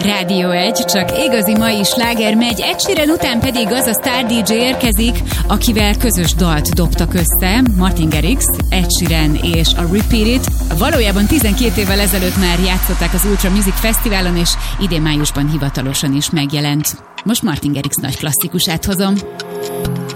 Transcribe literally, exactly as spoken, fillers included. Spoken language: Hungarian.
Rádió egy, csak igazi mai sláger megy, Ed Sheeran után pedig az a sztár dé dzsé érkezik, akivel közös dalt dobtak össze, Martin Garrix, Ed Sheeran és a Repeat It. Valójában tizenkét évvel ezelőtt már játszották az Ultra Music Fesztiválon, és idén májusban hivatalosan is megjelent. Most Martin Garrix nagy klasszikusát hozom.